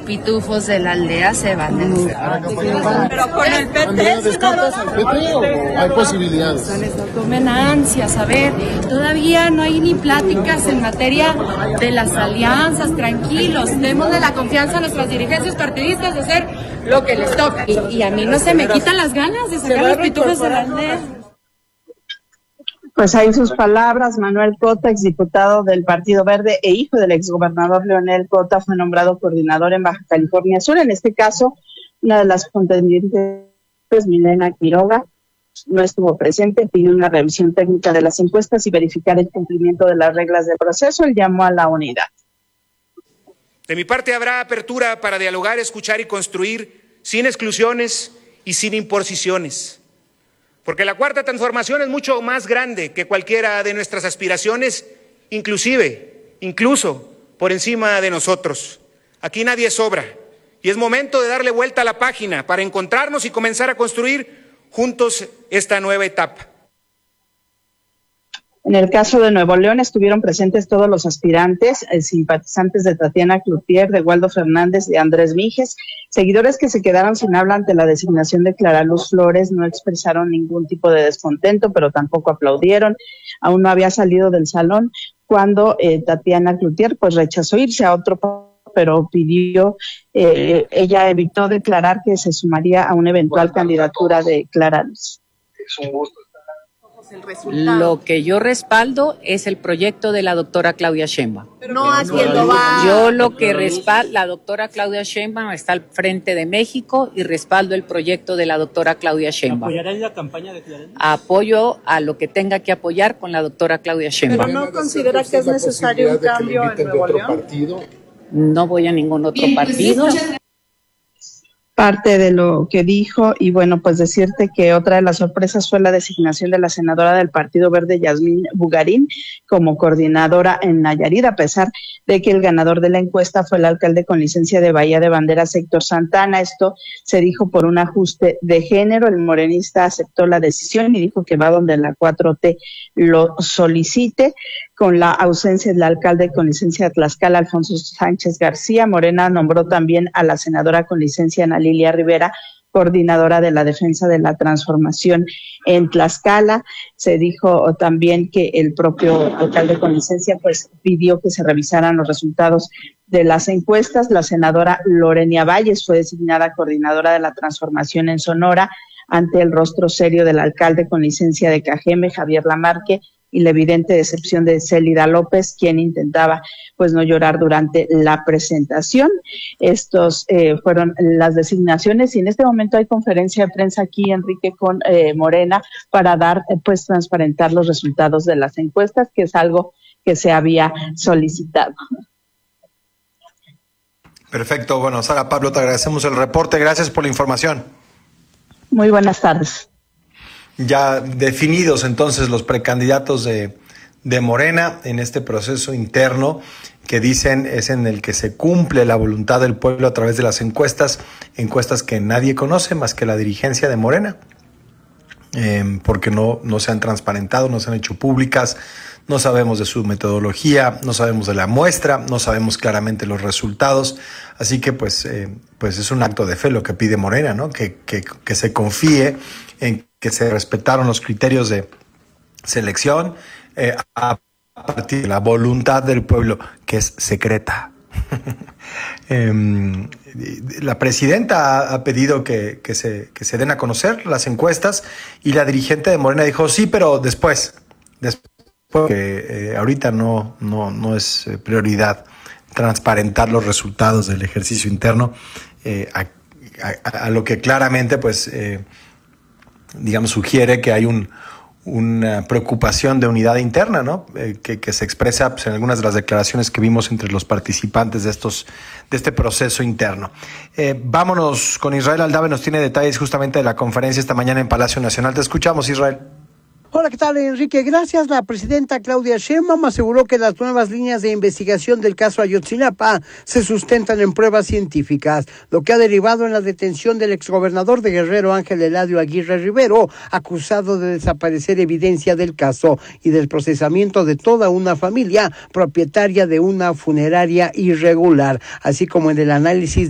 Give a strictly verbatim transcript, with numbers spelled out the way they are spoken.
pitufos de la aldea se van a encerrar. Pero con el P T ¿Descartas al P T o hay posibilidades? No tomen ansias, a ver, todavía no hay ni pláticas en materia de las alianzas, tranquilos, démosle la confianza a nuestras dirigencias partidistas de hacer lo que les toca. Y, y a mí no se me quitan las ganas de sacar los pitufos de la aldea. Pues ahí sus palabras. Manuel Cota, exdiputado del Partido Verde e hijo del exgobernador Leonel Cota, fue nombrado coordinador en Baja California Sur. En este caso, una de las contendientes, Milena Quiroga, no estuvo presente, pidió una revisión técnica de las encuestas y verificar el cumplimiento de las reglas del proceso. Él llamó a la unidad. De mi parte habrá apertura para dialogar, escuchar y construir sin exclusiones y sin imposiciones. Porque la cuarta transformación es mucho más grande que cualquiera de nuestras aspiraciones, inclusive, incluso por encima de nosotros. Aquí nadie sobra y es momento de darle vuelta a la página para encontrarnos y comenzar a construir juntos esta nueva etapa. En el caso de Nuevo León estuvieron presentes todos los aspirantes, eh, simpatizantes de Tatiana Cloutier, de Waldo Fernández, de Andrés Mijes. Seguidores que se quedaron sin habla ante la designación de Clara Luz Flores no expresaron ningún tipo de descontento, pero tampoco aplaudieron. Aún no había salido del salón cuando eh, Tatiana Cloutier pues rechazó irse a otro, pero pidió, eh, ella evitó declarar que se sumaría a una eventual candidatura de Clara Luz. Es un gusto. Lo que yo respaldo es el proyecto de la doctora Claudia Sheinbaum. No a quien lo va. Yo lo que respaldo, la doctora Claudia Sheinbaum está al frente de México y respaldo el proyecto de la doctora Claudia Sheinbaum. ¿Apoyará la campaña de Claudia? Apoyo a lo que tenga que apoyar con la doctora Claudia Sheinbaum. Pero no considera que es necesario un cambio en Nuevo León. No voy a ningún otro partido. Parte de lo que dijo, y bueno, pues decirte que otra de las sorpresas fue la designación de la senadora del Partido Verde, Yasmín Bugarín, como coordinadora en Nayarit, a pesar de que el ganador de la encuesta fue el alcalde con licencia de Bahía de Banderas, Héctor Santana. Esto se dijo por un ajuste de género. El morenista aceptó la decisión y dijo que va donde la cuatro T lo solicite. Con la ausencia del alcalde con licencia de Tlaxcala, Alfonso Sánchez García, Morena nombró también a la senadora con licencia Ana Lilia Rivera, coordinadora de la defensa de la transformación en Tlaxcala. Se dijo también que el propio alcalde con licencia pues pidió que se revisaran los resultados de las encuestas. La senadora Lorenia Valles fue designada coordinadora de la transformación en Sonora ante el rostro serio del alcalde con licencia de Cajeme, Javier Lamarque, y la evidente decepción de Célida López, quien intentaba pues no llorar durante la presentación. Estos eh, fueron las designaciones y en este momento hay conferencia de prensa aquí, Enrique, con eh, Morena para dar, eh, pues transparentar los resultados de las encuestas, que es algo que se había solicitado. Perfecto. Bueno, Sara Pablo, te agradecemos el reporte. Gracias por la información. Muy buenas tardes. Ya definidos entonces los precandidatos de, de Morena en este proceso interno que dicen es en el que se cumple la voluntad del pueblo a través de las encuestas, encuestas que nadie conoce más que la dirigencia de Morena, eh, porque no, no se han transparentado, no se han hecho públicas, no sabemos de su metodología, no sabemos de la muestra, no sabemos claramente los resultados, así que pues, eh, pues es un acto de fe lo que pide Morena, ¿no? Que, que, que se confíe en que se respetaron los criterios de selección eh, a partir de la voluntad del pueblo, que es secreta. eh, la presidenta ha, ha pedido que, que, se, que se den a conocer las encuestas y la dirigente de Morena dijo sí, pero después, después que eh, ahorita no, no, no es prioridad transparentar los resultados del ejercicio interno, eh, a, a, a lo que claramente pues eh, digamos, sugiere que hay un, una preocupación de unidad interna, ¿no? Eh, que, que se expresa pues, en algunas de las declaraciones que vimos entre los participantes de estos, de este proceso interno. Eh, vámonos con Israel Aldave, nos tiene detalles justamente de la conferencia esta mañana en Palacio Nacional. Te escuchamos, Israel. Hola, ¿qué tal, Enrique? Gracias. La presidenta Claudia Sheinbaum aseguró que las nuevas líneas de investigación del caso Ayotzinapa se sustentan en pruebas científicas, lo que ha derivado en la detención del exgobernador de Guerrero, Ángel Eladio Aguirre Rivero, acusado de desaparecer evidencia del caso y del procesamiento de toda una familia propietaria de una funeraria irregular, así como en el análisis